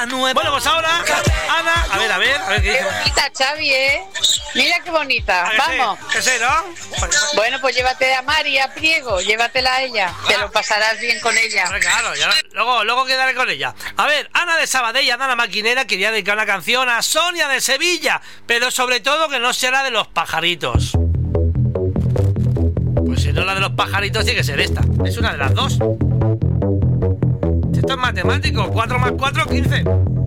Bueno, pues ahora, Ana, a ver qué dice. Qué bonita, Xavi, ¿eh? Mira qué bonita. Vamos. Que sé, ¿no? Bueno, pues llévate a María Priego, llévatela a ella. Te lo pasarás bien con ella. Claro, ya, luego quedaré con ella. A ver, Ana de Sabadell, Ana la maquinera, quería dedicar una canción a Sonia de Sevilla, pero sobre todo que no sea la de los pajaritos. Pues si no la de los pajaritos, tiene que ser esta. Es una de las dos. Esto es matemático. 4 más 4, 15.